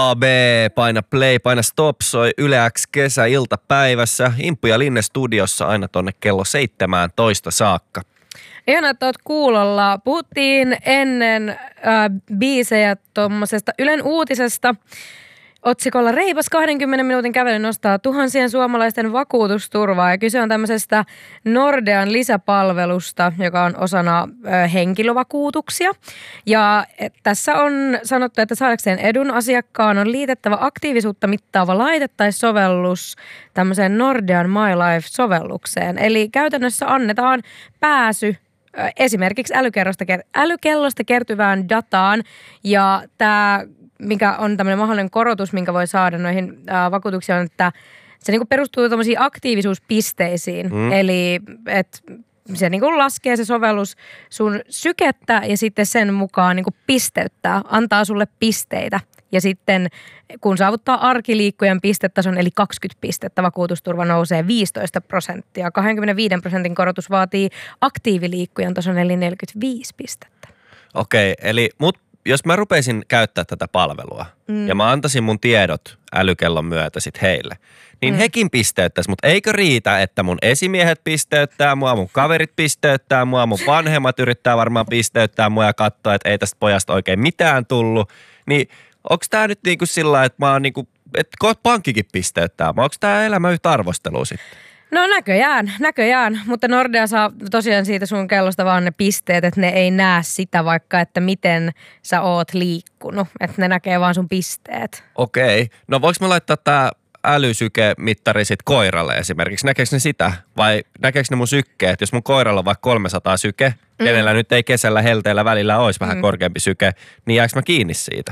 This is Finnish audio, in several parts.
AB, paina play, paina stop, soi Yle X kesäiltapäivässä. Imppu ja Linne studiossa aina tonne kello 17 saakka. Ihanaa, että oot kuulolla. Puhuttiin ennen biisejä tuommoisesta Ylen uutisesta. Otsikolla reipas 20 minuutin kävely nostaa tuhansien suomalaisten vakuutusturvaa. Ja kyse on tämmöisestä Nordean lisäpalvelusta, joka on osana henkilövakuutuksia. Ja tässä on sanottu, että saadakseen edun asiakkaan on liitettävä aktiivisuutta mittaava laite tai sovellus tämmöiseen Nordean My Life-sovellukseen. Eli käytännössä annetaan pääsy esimerkiksi älykellosta kertyvään dataan, ja tämä, mikä on tämmöinen mahdollinen korotus, minkä voi saada noihin vakuutuksiin, on, että se niinku perustuu tämmöisiin aktiivisuuspisteisiin. Eli että se niinku laskee se sovellus sun sykettä ja sitten sen mukaan niinku pisteyttää, antaa sulle pisteitä. Ja sitten kun saavuttaa arkiliikkujan pistetason eli 20 pistettä, vakuutusturva nousee 15%. 25% korotus vaatii aktiiviliikkujan tason eli 45 pistettä. Okei, eli jos mä rupeisin käyttää tätä palvelua ja mä antaisin mun tiedot älykellon myötä sit heille, niin hekin pisteyttäisi, mutta eikö riitä, että mun esimiehet pisteyttää mua, mun kaverit pisteyttää mua, mun vanhemmat yrittää varmaan pisteyttää mua ja katsoa, että ei tästä pojasta oikein mitään tullut, niin onko tää nyt niinku sillä, että mä oon niinku, että pankkikin pisteyttää, onko tää elämä yhtä arvostelua sitten? No näköjään, mutta Nordea saa tosiaan siitä sun kellosta vaan ne pisteet, että ne ei näe sitä vaikka, että miten sä oot liikkunut, että ne näkee vaan sun pisteet. Okei, no voiko mä laittaa tää älysykemittari sit koiralle esimerkiksi, näkeekö ne sitä vai näkeekö ne mun sykkeet, jos mun koiralla on vaikka 300 syke, kenellä nyt ei kesällä helteellä välillä olisi vähän korkeampi syke, niin jääkö mä kiinni siitä?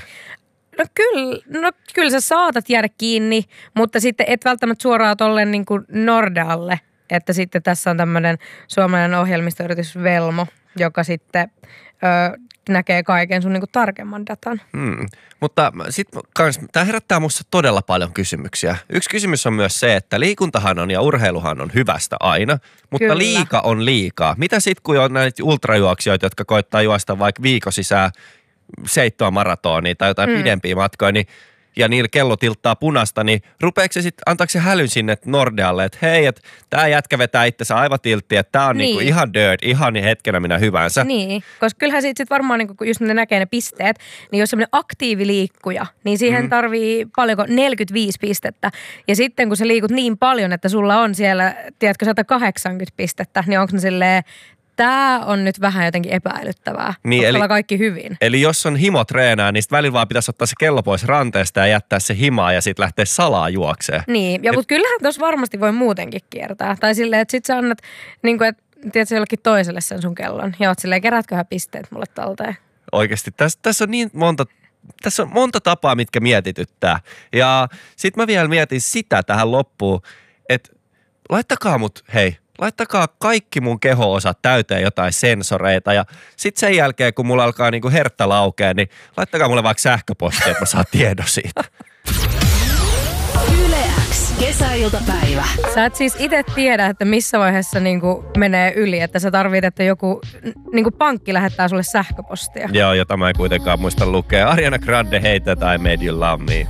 No kyllä sä saatat jäädä kiinni, mutta sitten et välttämättä suoraan tolleen niin kuin Nordealle, että sitten tässä on tämmöinen suomalainen ohjelmistoyritys Velmo, joka sitten näkee kaiken sun niin kuin tarkemman datan. Mutta sitten tämä herättää musta todella paljon kysymyksiä. Yksi kysymys on myös se, että liikuntahan on ja urheiluhan on hyvästä aina, mutta kyllä, liika on liikaa. Mitä sitten kun on näitä ultrajuoksijoita, jotka koittaa juosta vaikka viikon sisään 7 maratonia tai jotain pidempiä matkoja, niin, ja niillä kello tilttaa punasta, niin rupeeko se sitten, antaako se hälyn sinne Nordealle, että hei, että tämä jätkä vetää itsensä aivan tilttiin, että tämä on niinku ihan dirt, ihan hetkenä minä hyvänsä. Niin, koska kyllähän sitten varmaan, niinku, kun just ne näkee ne pisteet, niin jos semmoinen aktiiviliikkuja, niin siihen tarvii paljonko 45 pistettä. Ja sitten kun sä liikut niin paljon, että sulla on siellä, tiedätkö, 180 pistettä, niin onko ne silleen, tää on nyt vähän jotenkin epäilyttävää, niin, koska kaikki hyvin. Eli jos on himo treenaa, niin sitten välillä vaan pitäisi ottaa se kello pois ranteesta ja jättää se himaa ja sitten lähteä salaa juokseen. Niin, ja mutta kyllähän tuossa varmasti voi muutenkin kiertää. Tai silleen, että sit sä annat, niin kuin, että tiedätkö jollekin toiselle sen sun kellon. Ja oot silleen, kerätköhän pisteet mulle talteen. Oikeasti, tässä on niin monta tapaa, mitkä mietityttää. Ja sit mä vielä mietin sitä tähän loppuun, että laittakaa kaikki mun keho-osat täyteen jotain sensoreita ja sit sen jälkeen, kun mulla alkaa niinku hertta laukea, niin laittakaa mulle vaikka sähköpostia, että mä saan tiedon siitä. Yle X, kesäiltapäivä. Sä et siis itse tiedä, että missä vaiheessa niinku menee yli, että sä tarvit, että joku niinku pankki lähettää sulle sähköpostia. Joo, jota mä en kuitenkaan muista lukea. Ariana Grande, Hate That I Made You Love Me.